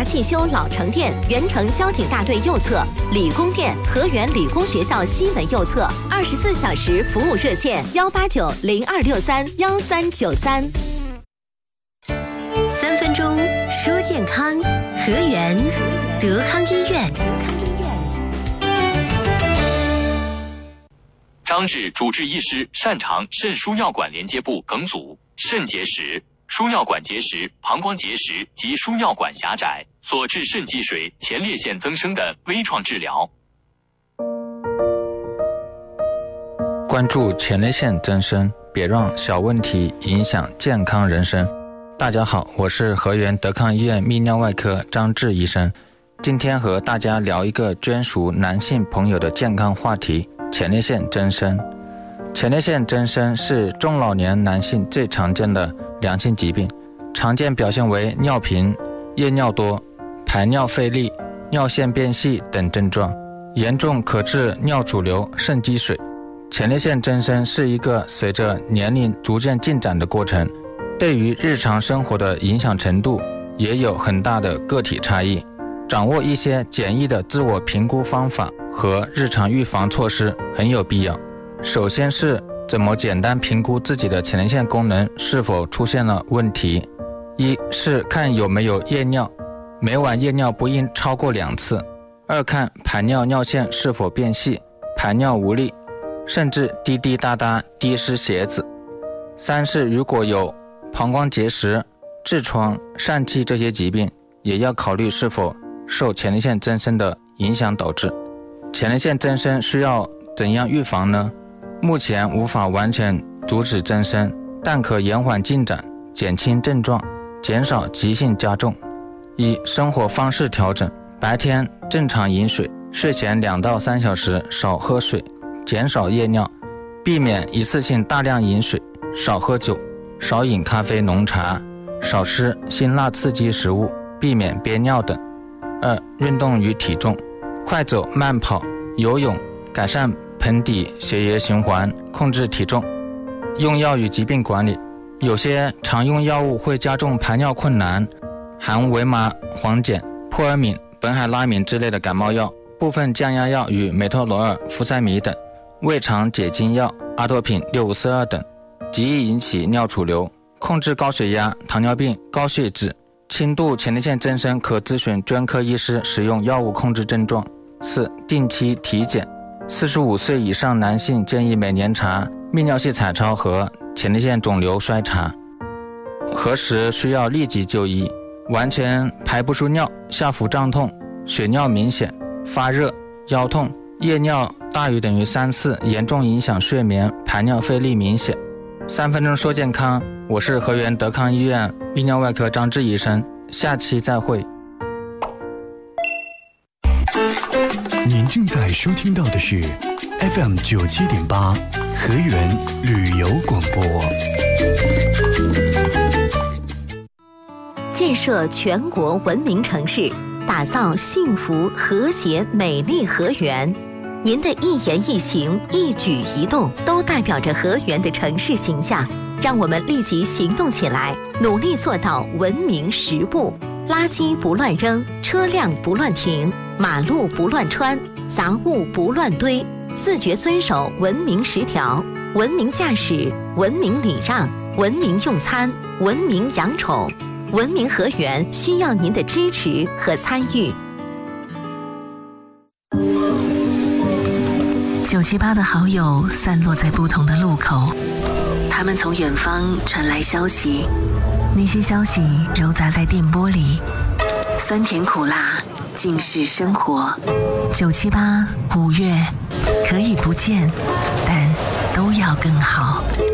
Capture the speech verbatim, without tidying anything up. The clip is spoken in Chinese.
汽修老城店原城交警大队右侧，理工店河源理工学校西门右侧，二十四小时服务热线幺八九零二六三幺三九三。三分钟说健康，河源德康医院。 张志主治医师擅长肾输药管连接部梗阻、肾结石、输药管结石、膀胱结石及输药管狭窄所致肾积水、前列腺增生的微创治疗。 关注前列腺增生，别让小问题影响健康人生。大家好，我是河源德康医院泌尿外科张志医生。今天和大家聊一个眷属男性朋友的健康话题：前列腺增生。前列腺增生是中老年男性最常见的良性疾病，常见表现为尿频、夜尿多、排尿费力、尿线变细等症状，严重可致尿阻流、肾积水。前列腺增生是一个随着年龄逐渐进展的过程，对于日常生活的影响程度也有很大的个体差异。掌握一些简易的自我评估方法和日常预防措施很有必要。首先是怎么简单评估自己的前列腺功能是否出现了问题。一是看有没有夜尿，每晚夜尿不应超过两次。二看排尿尿线是否变细，排尿无力，甚至滴滴答答滴湿鞋子。三是如果有膀胱结石、痔疮、疝气这些疾病，也要考虑是否受前列腺增生的影响导致。前列腺增生需要怎样预防呢？目前无法完全阻止增生，但可延缓进展，减轻症状，减少急性加重。一、生活方式调整，白天正常饮水，睡前两到三小时少喝水，减少夜尿，避免一次性大量饮水，少喝酒，少饮咖啡浓茶，少吃辛辣刺激食物，避免憋尿等。二、运动与体重，快走慢跑、游泳，改善盆底血液循环，控制体重。用药与疾病管理，有些常用药物会加重排尿困难，含维麻黄碱、扑尔敏、苯海拉敏之类的感冒药，部分降压药与美托罗尔、呋塞米等，胃肠解痉药、阿托品六五四二等，极易引起尿储流。控制高血压、糖尿病、高血脂、轻度前列腺增生可咨询专科医师使用药物控制症状。四、定期体检，四十五岁以上男性建议每年查泌尿系彩超和前列腺肿瘤筛查。何时需要立即就医？完全排不出尿、下腹胀痛、血尿明显、发热、腰痛、夜尿大于等于三次，严重影响睡眠、排尿费力明显。三分钟说健康，我是河源德康医院泌尿外科张志医生，下期再会。 您正在收听到的是 F M 九七点八河源旅游广播。 建设全国文明城市，打造幸福和谐美丽河源。您的一言一行、一举一动都代表着河源的城市形象。让我们立即行动起来，努力做到文明十步：垃圾不乱扔，车辆不乱停，马路不乱穿，杂物不乱堆，自觉遵守文明十条，文明驾驶，文明礼让，文明用餐，文明养宠。文明河源需要您的支持和参与。 九七八的好友散落在不同的路口，他们从远方传来消息，那些消息糅杂在电波里，酸甜苦辣尽是生活。九七八五月可以不见，但都要更好。